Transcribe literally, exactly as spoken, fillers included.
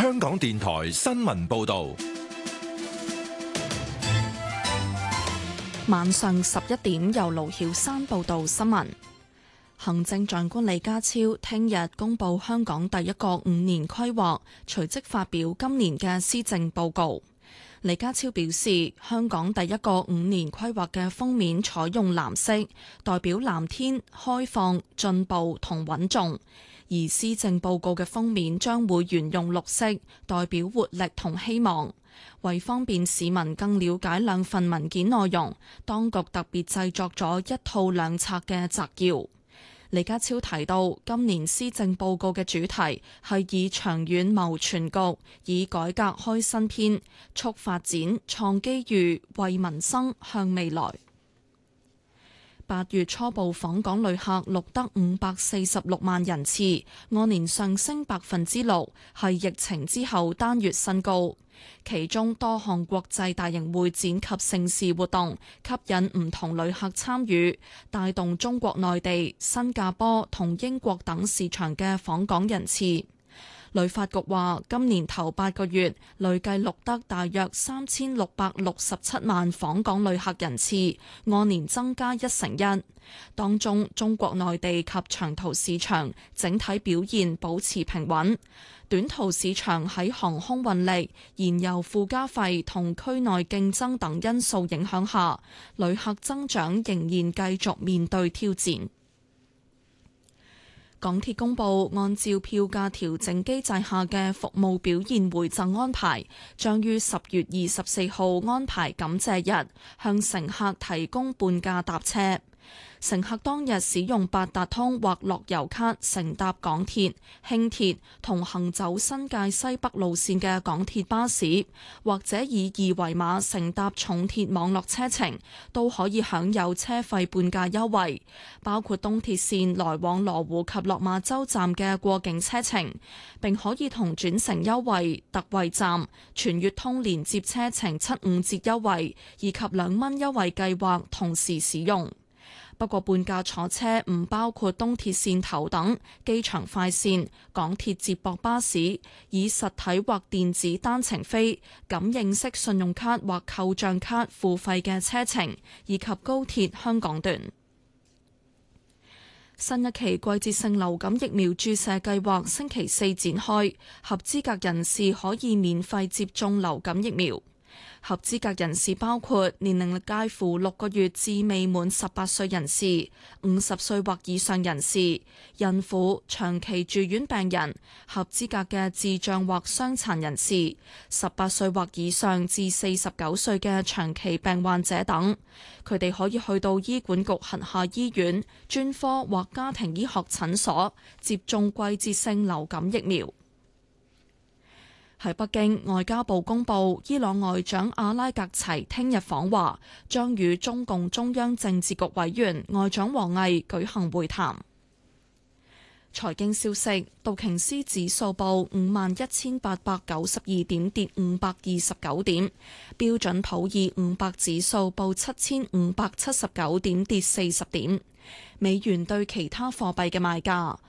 香港電台新聞報道。 晚上十一點，由盧曉山報道新聞。行政長官李家超聽日公布香港第一個五年規劃，隨即發表今年嘅施政報告。李家超表示，香港第一個五年規劃嘅封面採用藍色，代表藍天、開放、進步同穩重；而施政報告嘅封面將會沿用綠色，代表活力同希望。為方便市民更了解兩份文件內容，當局特別製作咗一套兩冊嘅摘要。李家超提到，今年施政報告嘅主題係以長遠謀全局，以改革開新篇，促發展、創機遇，為民生向未來。八月初步訪港旅客錄得五百四十六萬人次，按年上升百分之六，係疫情之後單月新高。其中多項國際大型會展及盛事活動吸引唔同旅客參與，帶動中國內地、新加坡同英國等市場嘅訪港人次。旅發局話，今年頭八個月累計錄得大約三千六百六十七萬訪港旅客人次，按年增加一成一。當中中國內地及長途市場整體表現保持平穩，短途市場喺航空運力、燃油附加費同區內競爭等因素影響下，旅客增長仍然繼續面對挑戰。港鐵公布，按照票價調整機制下嘅服務表現回贈安排，將於十月二十四號安排感謝日，向乘客提供半價搭車。乘客當日使用八達通或樂悠卡乘搭港鐵、輕鐵同行走新界西北路線嘅港鐵巴士，或者以二維碼乘搭重鐵網絡車程，都可以享有車費半價優惠，包括東鐵線來往羅湖及落馬洲站嘅過境車程，並可以同轉乘優惠、特惠站、全粵通連接車程七五折優惠以及兩蚊優惠計劃同時使用。不過半價坐車唔包括東鐵線頭等、機場快線、港鐵接駁巴士、以實體或電子單程飛、感應式信用卡或扣賬卡付費嘅車程，以及高鐵香港段。新一期季節性流感疫苗注射計劃星期四展開，合資格人士可以免費接種流感疫苗。合資格人士包括年齡介乎六個月至未滿十八歲人士、五十歲或以上人士、孕婦、長期住院病人、合資格嘅智障或傷殘人士、十八歲或以上至四十九歲嘅長期病患者等。佢哋可以去到醫管局轄下醫院、專科或家庭醫學診所接種季節性流感疫苗。喺北京，外交部公布，伊朗外長阿拉格齊聽日訪華，將與中共中央政治局委員外長王毅舉行會談。財經消息，道瓊斯指數報五萬一千八百九十二點，跌五百二十九點；標準普爾五百指數報七千五百七十九點，跌四十點。美元對其他貨幣嘅賣價。